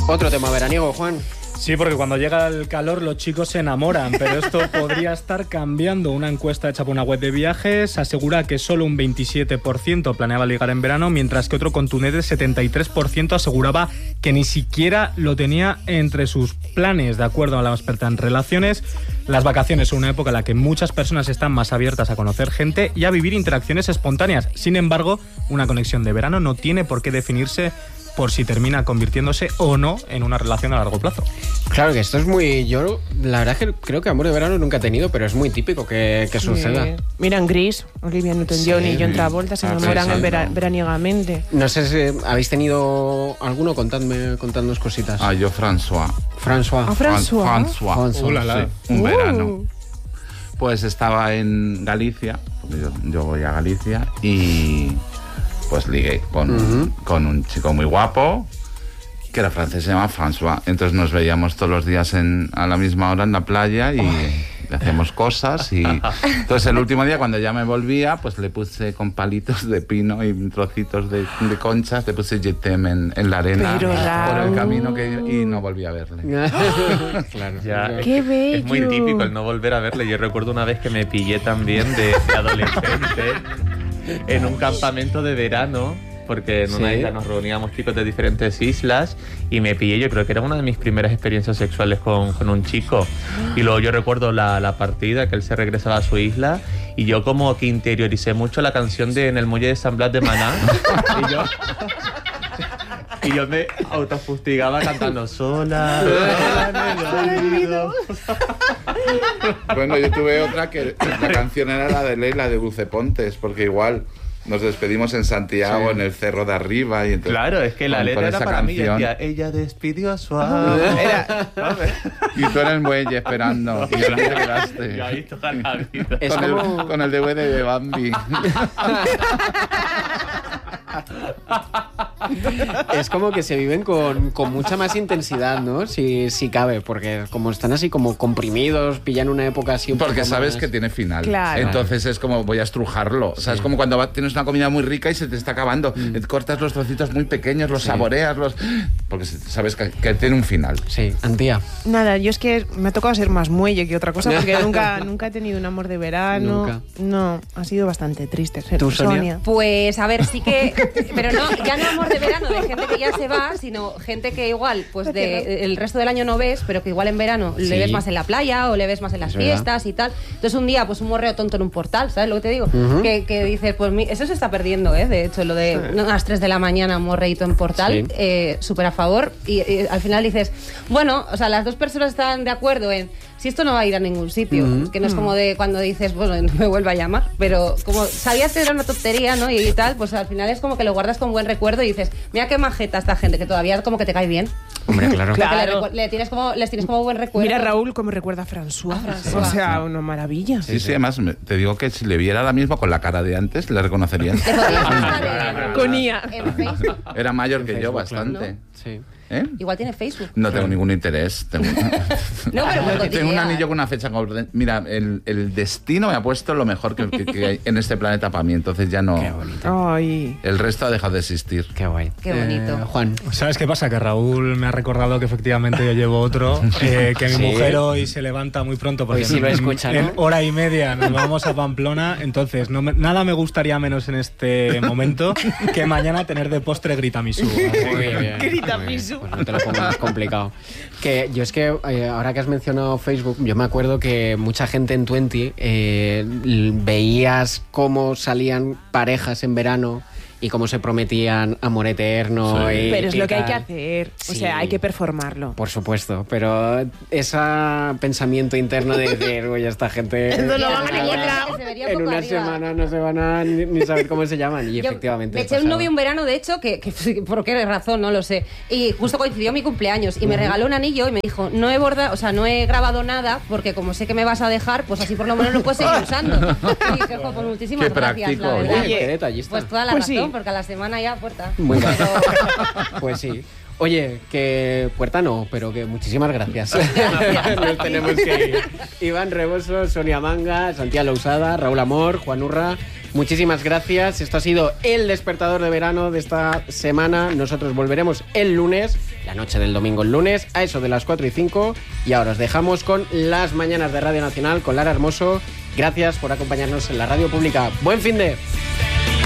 Otro tema veraniego, Juan. Sí, porque cuando llega el calor los chicos se enamoran, pero esto podría estar cambiando. Una encuesta hecha por una web de viajes asegura que solo un 27% planeaba ligar en verano, mientras que otro contundente 73% aseguraba que ni siquiera lo tenía entre sus planes. De acuerdo a la experta en relaciones, las vacaciones son una época en la que muchas personas están más abiertas a conocer gente y a vivir interacciones espontáneas. Sin embargo, una conexión de verano no tiene por qué definirse por si termina convirtiéndose o no en una relación a largo plazo. Claro que esto es muy... Yo la verdad es que creo que amor de verano nunca he tenido, pero es muy típico que suceda. Mira en Gris, Olivia Newton-John y John Travolta se enamoran veraniegamente. No sé si habéis tenido alguno, contadnos cositas. Yo François. François. Sí, un verano. Pues estaba en Galicia, porque yo voy a Galicia, y pues ligué con un chico muy guapo, que era francés, se llama François. Entonces nos veíamos todos los días a la misma hora en la playa y hacíamos cosas. Y entonces el último día, cuando ya me volvía, pues le puse con palitos de pino y trocitos de conchas, le puse Je t'aime en la arena por el camino y no volví a verle. Claro. Ya, ¡Qué bello! Es muy típico el no volver a verle. Yo recuerdo una vez que me pillé también de adolescente en un campamento de verano, porque en una isla nos reuníamos chicos de diferentes islas y me pillé, yo creo que era una de mis primeras experiencias sexuales con un chico. Y luego yo recuerdo la partida, que él se regresaba a su isla y yo como que interioricé mucho la canción de En el muelle de San Blas de Maná y yo me autofustigaba cantando sola en el oído. Bueno, yo tuve otra que la canción era la de Leila de Bucepontes, porque igual nos despedimos en Santiago, en el cerro de arriba. Y entonces, claro, es que la letra era para mí. Decía, ella despidió a su amor. Y tú en el muelle esperando. Y yo te quedaste. Y ahí toda la vida. Con el DVD de Bambi. Es como que se viven con mucha más intensidad, ¿no? Si cabe, porque como están así como comprimidos, pillan una época así un porque poco sabes más... que tiene final. Claro. Entonces es como voy a estrujarlo. O sea, es como cuando tienes una comida muy rica y se te está acabando. Cortas los trocitos muy pequeños, los saboreas, porque sabes que tiene un final. Sí, Antía. Nada, yo es que me ha tocado ser más muelle que otra cosa, porque nunca he tenido un amor de verano. Nunca. No, ha sido bastante triste. ¿Tú, Sonia? Pues a ver, sí que... Pero no, ya no amor de verano de gente que ya se va, sino gente que igual, pues el resto del año no ves, pero que igual en verano le ves más en la playa o le ves más en las fiestas y tal. Entonces un día, pues un morreo tonto en un portal, ¿sabes lo que te digo? Que dices, pues eso se está perdiendo, ¿eh? De hecho, lo de a las 3 de la mañana un morreito en portal, súper a favor. Y al final dices, bueno, o sea, las dos personas están de acuerdo en si esto no va a ir a ningún sitio, que no es como de cuando dices, bueno, no me vuelva a llamar, pero como sabías que era una tontería, ¿no? Y tal, pues al final es como que lo guardas con buen recuerdo y dices, mira qué majeta esta gente, que todavía como que te cae bien. Hombre, claro. Les tienes como buen recuerdo. Mira Raúl cómo recuerda a François. O sea, una maravilla. Sí, además te digo que si le viera ahora mismo con la cara de antes, le reconocerían. Con IA. En Facebook. Era mayor que yo bastante. ¿No? Sí. ¿Eh? Igual tiene Facebook. No tengo ningún interés. No, pero por tengo un anillo con una fecha. Mira, el destino me ha puesto lo mejor que hay en este planeta para mí. Entonces ya no. Qué bonito. Ay. El resto ha dejado de existir. Qué guay. Qué bonito. Juan. ¿Sabes qué pasa? Que Raúl me ha recordado que efectivamente yo llevo otro, que mi mujer hoy se levanta muy pronto porque Hoy sí lo escucha, ¿no? en hora y media nos vamos a Pamplona. Entonces nada me gustaría menos en este momento que mañana tener de postre Gritamisú. Muy bien. Gritamisú. Pues no te lo pongas más complicado. Que yo es que ahora que has mencionado Facebook, yo me acuerdo que mucha gente en Twenty veías cómo salían parejas en verano y cómo se prometían amor eterno. Sí. Pero es lo que hay que tal. hacer. O Sí. sea, hay que performarlo. Por supuesto, pero ese pensamiento interno de decir, oye, esta gente Eso no va a ningún lado. en una semana no se van a ni saber cómo se llaman. Y efectivamente. Me eché un novio un verano, de hecho, que por qué razón, no lo sé. Y justo coincidió mi cumpleaños y me regaló un anillo y me dijo, no he grabado nada porque como sé que me vas a dejar, pues así por lo menos lo puedes seguir usando. Y dije, pues muchísimas Qué gracias, práctico, la verdad. Oye, qué detallista. Pues toda la Pues razón, sí. porque a la semana ya puerta. Muy bien. Pero- Pues sí. Oye, que puerta no, pero que muchísimas gracias. Nos tenemos que ir. Iván Reboso, Sonia Manga, Santiago Lousada, Raúl Amor, Juan Urra, muchísimas gracias. Esto ha sido el despertador de verano de esta semana. Nosotros volveremos el lunes, la noche del domingo el lunes, a eso de las 4:05. Y ahora os dejamos con las mañanas de Radio Nacional con Lara Hermoso. Gracias por acompañarnos en la radio pública. ¡Buen fin de!